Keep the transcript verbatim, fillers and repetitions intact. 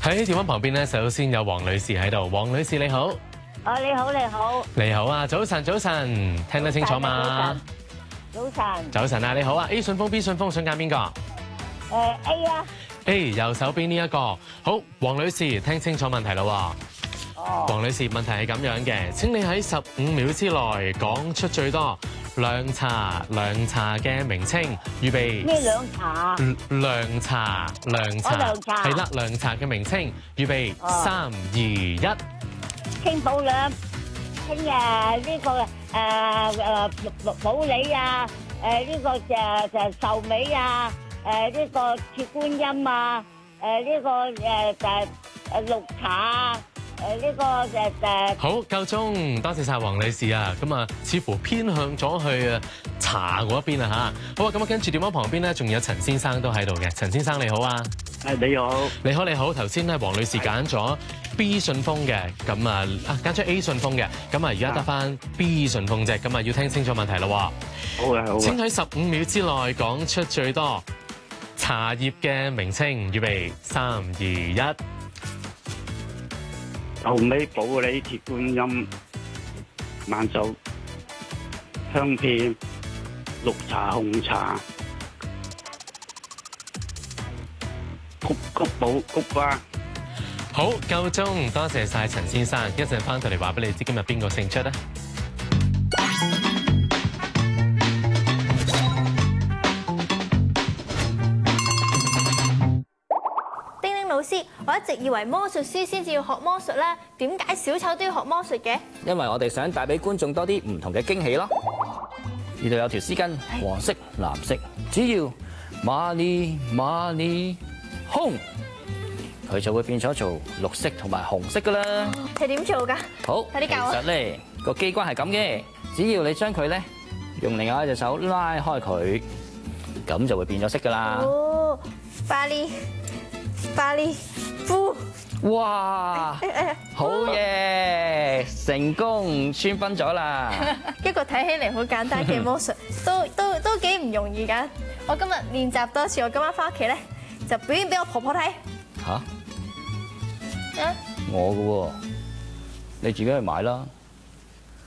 喺電話旁邊咧，首先有黃女士喺度。黃女士你好。 哦，你好，你好。 你好啊，早晨，早晨，聽得清楚嗎？ 早晨。 早晨啊，你好啊 ，A 順豐 B 順豐想揀邊個？ 誒 A 啊。 A 右手邊呢一個。好，黃女士聽清楚問題啦喎。 哦。 黃女士問題係咁樣嘅，請你喺十五秒之內講出最多涼茶涼茶嘅名稱，預備。 咩涼茶？ 涼茶涼茶。 涼茶。 係啦，涼茶嘅名稱，預備。三二一。 清補涼，清誒呢個誒誒普普洱啊，誒呢個誒誒壽眉啊，誒呢個鐵觀音啊，誒呢個誒誒誒綠茶啊。誒呢個誒誒好夠鐘，多謝晒黃女士啊！咁啊，似乎偏向咗去啊茶嗰一邊啊嚇。好啊，咁啊跟住電話旁邊咧，仲有陳先生都喺度嘅。陳先生你好啊！ 誒你好， 你好你好。頭先咧，黃女士揀咗 B 順豐嘅，咁啊啊揀咗 A 順豐嘅，咁啊而家得翻 B 順豐啫，咁啊要聽清楚問題咯喎。 好嘅好嘅。請喺十五秒之內講出最多茶葉嘅名稱，預備三二一。 壽眉、普洱、鐵觀音、萬壽香片、綠茶、紅茶、菊菊寶、菊花。 好，夠鐘，多謝晒陳先生。一陣翻到嚟話俾你知今日邊個勝出咧？ 老師，我一直以為魔術師先至要學魔術咧，點解小丑都要學魔術嘅？ 因為我哋想帶俾觀眾多啲唔同嘅驚喜咯。呢度有條絲巾，黃色、藍色，只要 money money home，佢就會變咗做綠色同埋紅色噶啦。 係點做㗎？ 好， 快啲教我。 其實咧個機關係咁嘅，只要你將佢咧用另外一隻手拉開佢，咁就會變咗色噶啦。 哦，巴黎。巴黎夫， 哇，好嘢，成功穿分咗啦！ 一個睇起嚟好簡單嘅魔術，都都都幾唔容易㗎。我今日練習多次，我今晚翻屋企咧就表演俾我婆婆睇。 吓？ 啊？ 我㗎喎，你自己去買啦。